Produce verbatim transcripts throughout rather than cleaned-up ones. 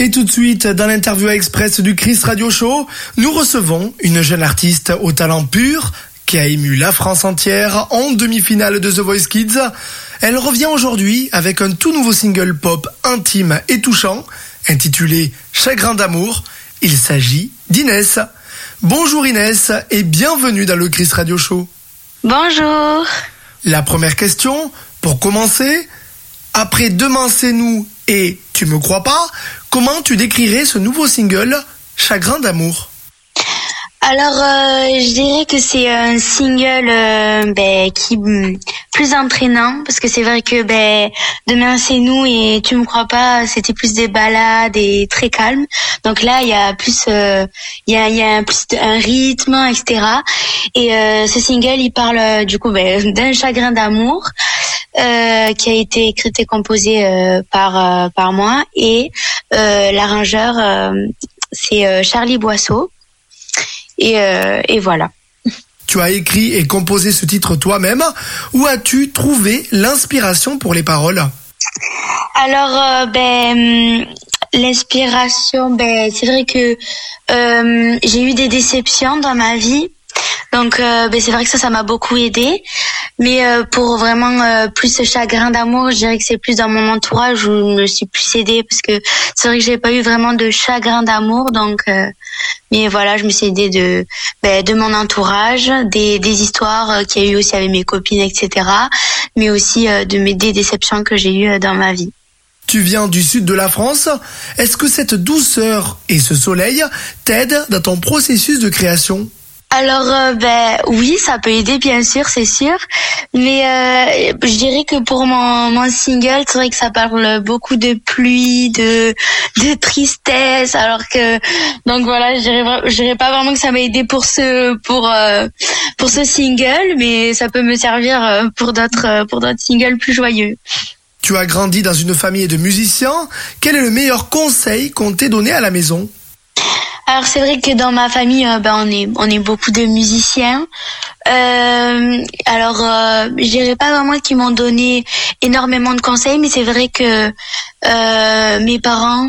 Et tout de suite, dans l'interview express du Chris Radio Show, nous recevons une jeune artiste au talent pur qui a ému la France entière en demi-finale de The Voice Kids. Elle revient aujourd'hui avec un tout nouveau single pop intime et touchant, intitulé Chagrin d'amour. Il s'agit d'Inès. Bonjour Inès et bienvenue dans le Chris Radio Show. Bonjour. La première question, pour commencer, après Demain c'est nous et Tu me crois pas, comment tu décrirais ce nouveau single Chagrin d'amour ? Alors, euh, je dirais que c'est un single euh, ben, qui plus entraînant, parce que c'est vrai que ben, Demain c'est nous et Tu me crois pas, c'était plus des ballades et très calme. Donc là, il y a plus, euh, il y a, il y a un, plus un rythme, et cetera. Et euh, ce single, il parle du coup ben, d'un chagrin d'amour. Euh, qui a été écrite et composée euh, par euh, par moi et euh, l'arrangeur euh, c'est euh, Charlie Boisseau et euh, et voilà. Tu as écrit et composé ce titre toi-même. Où as-tu trouvé l'inspiration pour les paroles ? Alors euh, ben l'inspiration ben c'est vrai que euh, j'ai eu des déceptions dans ma vie. Donc euh, ben c'est vrai que ça ça m'a beaucoup aidé, mais euh, pour vraiment euh, plus ce chagrin d'amour, je dirais que c'est plus dans mon entourage où je me suis plus aidée, parce que c'est vrai que j'ai pas eu vraiment de chagrin d'amour, donc euh, mais voilà, je me suis aidée de ben, de mon entourage, des des histoires euh, qu'il y a eu aussi avec mes copines, et cetera, mais aussi euh, de mes des déceptions que j'ai eues dans ma vie. Tu viens du sud de la France. Est-ce que cette douceur et ce soleil t'aident dans ton processus de création ? Alors euh, ben oui, ça peut aider bien sûr, c'est sûr, mais euh, je dirais que pour mon mon single, c'est vrai que ça parle beaucoup de pluie, de de tristesse, alors que donc voilà, je dirais je dirais pas vraiment que ça m'a aidé pour ce pour euh, pour ce single, mais ça peut me servir pour d'autres pour d'autres singles plus joyeux. Tu as grandi dans une famille de musiciens. Quel est le meilleur conseil qu'on t'ait donné à la maison ? Alors c'est vrai que dans ma famille, euh, ben on est on est beaucoup de musiciens. Euh, alors euh, je dirais pas vraiment qu'ils m'ont donné énormément de conseils, mais c'est vrai que euh, mes parents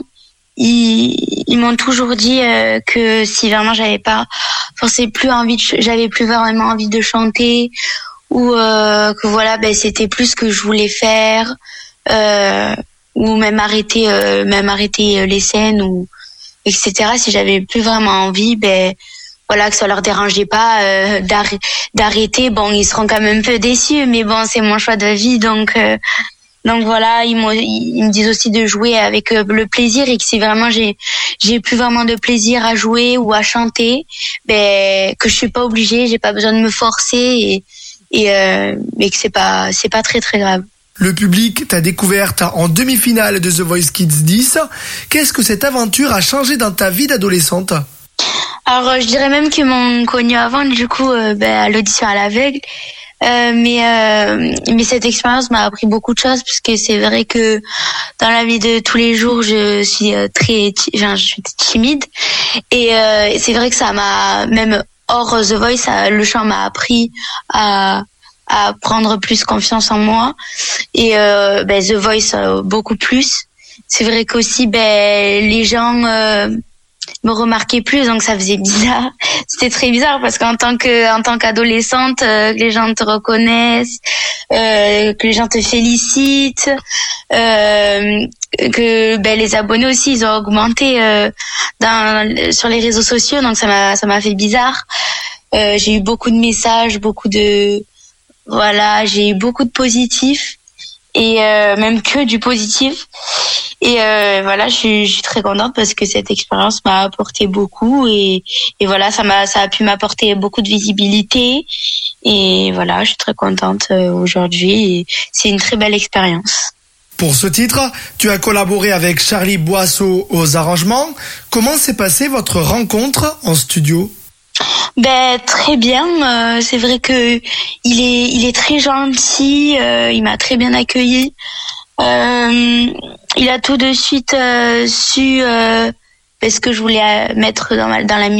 ils ils m'ont toujours dit euh, que si vraiment j'avais pas forcément plus envie de, j'avais plus vraiment envie de chanter, ou euh, que voilà ben c'était plus ce que je voulais faire, euh, ou même arrêter euh, même arrêter les scènes ou et cetera. Si j'avais plus vraiment envie, ben voilà, que ça leur dérangeait pas euh, d'arr- d'arrêter. Bon, ils seront quand même un peu déçus, mais bon, c'est mon choix de vie, donc euh, donc voilà. Ils, m'ont, ils me disent aussi de jouer avec euh, le plaisir, et que si vraiment j'ai j'ai plus vraiment de plaisir à jouer ou à chanter, ben que je suis pas obligée, j'ai pas besoin de me forcer, et et euh, mais que c'est pas c'est pas très très grave. Le public t'a découverte en demi-finale de The Voice Kids dix. Qu'est-ce que cette aventure a changé dans ta vie d'adolescente ? Alors, je dirais même qu'ils m'ont connue avant, du coup, euh, ben, à l'audition à l'aveugle. Euh, mais euh, mais cette expérience m'a appris beaucoup de choses, puisque c'est vrai que dans la vie de tous les jours, je suis très, enfin, je suis timide, et euh, c'est vrai que ça m'a, même hors The Voice, ça, le chant m'a appris à à prendre plus confiance en moi, et euh, ben The Voice euh, beaucoup plus. C'est vrai qu'aussi ben les gens euh, me remarquaient plus, donc ça faisait bizarre. C'était très bizarre, parce qu'en tant que en tant qu'adolescente, euh, que les gens te reconnaissent, euh, que les gens te félicitent, euh, que ben les abonnés aussi ils ont augmenté euh, dans sur les réseaux sociaux, donc ça m'a ça m'a fait bizarre. Euh, j'ai eu beaucoup de messages, beaucoup de Voilà, j'ai eu beaucoup de positifs, et euh, même que du positif. Et euh, voilà, je suis, je suis très contente, parce que cette expérience m'a apporté beaucoup, et, et voilà, ça m'a, ça a pu m'apporter beaucoup de visibilité. Et voilà, je suis très contente euh, aujourd'hui. Et c'est une très belle expérience. Pour ce titre, tu as collaboré avec Charlie Boisseau aux arrangements. Comment s'est passée votre rencontre en studio ? Ben très bien, euh, c'est vrai que il est il est très gentil, euh, il m'a très bien accueilli. Euh, il a tout de suite euh, su euh, ce que je voulais mettre dans, ma, dans la musique.